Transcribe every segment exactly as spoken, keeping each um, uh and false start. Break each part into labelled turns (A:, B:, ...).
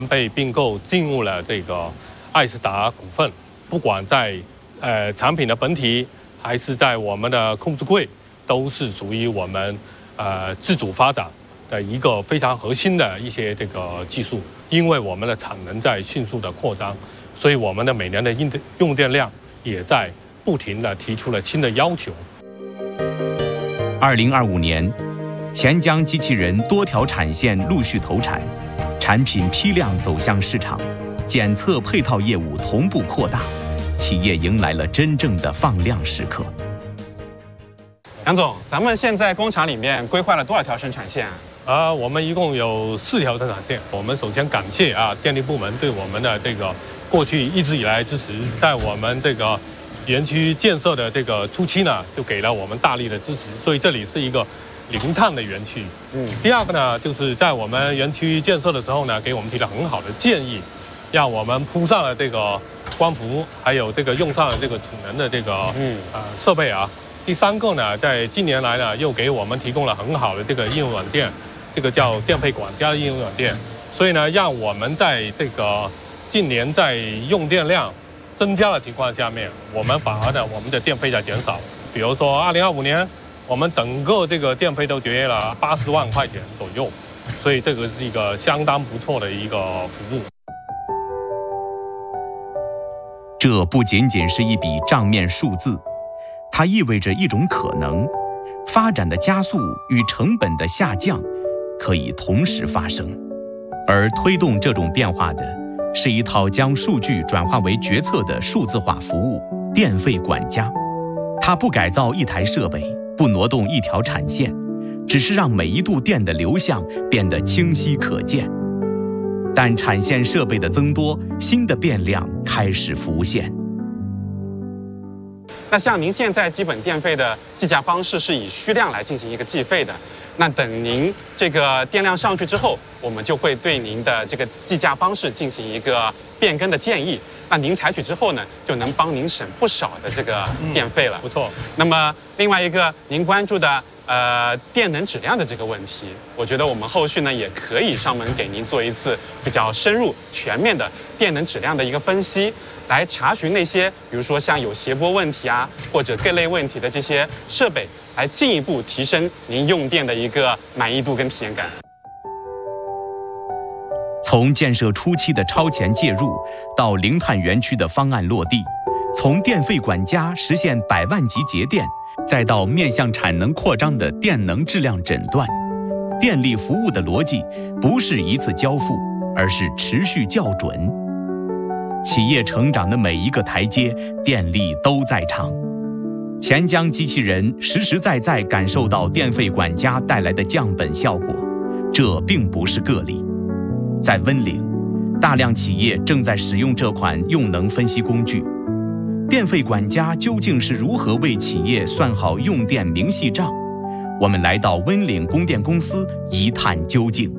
A: 被并购进入了这个爱思达股份，不管在呃产品的本体，还是在我们的控制柜，都是属于我们呃自主发展的一个非常核心的一些这个技术。因为我们的产能在迅速的扩张，所以我们的每年的用用电量也在不停的提出了新的要求。
B: 二零二五年，钱江机器人多条产线陆续投产。产品批量走向市场，检测配套业务同步扩大，企业迎来了真正的放量时刻。
C: 杨总，咱们现在工厂里面规划了多少条生产线啊？
A: 啊，我们一共有四条生产线。我们首先感谢啊电力部门对我们的这个过去一直以来支持，在我们这个园区建设的这个初期呢，就给了我们大力的支持，所以这里是一个零碳的园区。嗯，第二个呢，就是在我们园区建设的时候呢，给我们提了很好的建议，让我们铺上了这个光伏，还有这个用上了这个储能的这个嗯呃设备啊。第三个呢，在近年来呢，又给我们提供了很好的这个应用软件，这个叫电费管家的应用软件，所以呢，让我们在这个近年在用电量增加的情况下面，我们反而呢，我们的电费在减少。比如说二零二五年。我们整个这个电费都节约了八十万块钱左右，所以这个是一个相当不错的一个服务。
B: 这不仅仅是一笔账面数字，它意味着一种可能：发展的加速与成本的下降可以同时发生。而推动这种变化的是一套将数据转化为决策的数字化服务——电费管家。它不改造一台设备，不挪动一条产线，只是让每一度电的流向变得清晰可见。但产线设备的增多，新的变量开始浮现。
C: 那像您现在基本电费的计价方式是以需量来进行一个计费的，那等您这个电量上去之后，我们就会对您的这个计价方式进行一个变更的建议。那您采取之后呢，就能帮您省不少的这个电费了。
A: 嗯、不错。
C: 那么另外一个您关注的呃电能质量的这个问题，我觉得我们后续呢也可以上门给您做一次比较深入全面的电能质量的一个分析，来查询那些比如说像有谐波问题啊或者各类问题的这些设备，来进一步提升您用电的一个满意度跟体验感。
B: 从建设初期的超前介入，到零碳园区的方案落地，从电费管家实现百万级节电，再到面向产能扩张的电能质量诊断，电力服务的逻辑不是一次交付，而是持续校准。企业成长的每一个台阶，电力都在唱。钱江机器人实实在在感受到电费管家带来的降本效果，这并不是个例。在温岭，大量企业正在使用这款用能分析工具。电费管家究竟是如何为企业算好用电明细账？我们来到温岭供电公司一探究竟。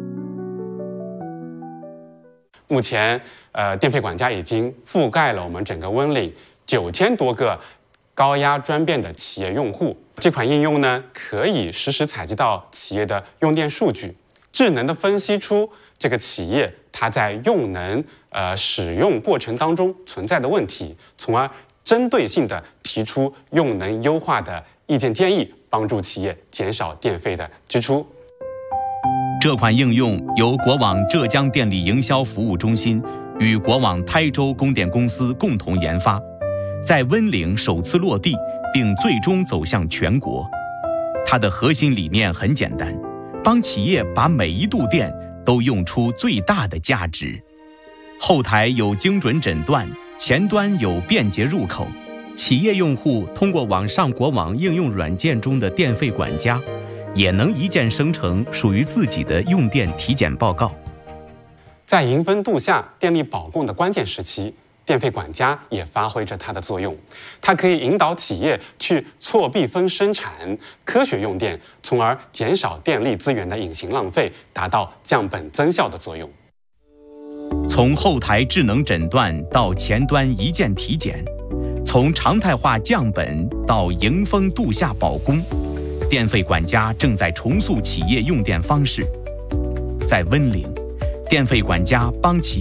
C: 目前，呃，电费管家已经覆盖了我们整个温岭九千多个高压专变的企业用户。这款应用呢，可以实时采集到企业的用电数据，智能的分析出这个企业它在用能呃使用过程当中存在的问题，从而针对性的提出用能优化的意见建议，帮助企业减少电费的支出。
B: 这款应用由国网浙江电力营销服务中心与国网台州供电公司共同研发，在温岭首次落地，并最终走向全国。它的核心理念很简单，帮企业把每一度电都用出最大的价值。后台有精准诊断，前端有便捷入口，企业用户通过网上国网应用软件中的电费管家，也能一键生成属于自己的用电体检报告。
C: 在迎峰度夏、电力保供的关键时期，电费管家也发挥着它的作用。它可以引导企业去错闭分生产、科学用电，从而减少电力资源的隐形浪费，达到降本增效的作用。
B: 从后台智能诊断到前端一键体检，从常态化降本到迎峰度夏保供，电费管家正在重塑企业用电方式。在温岭， 电费管家帮企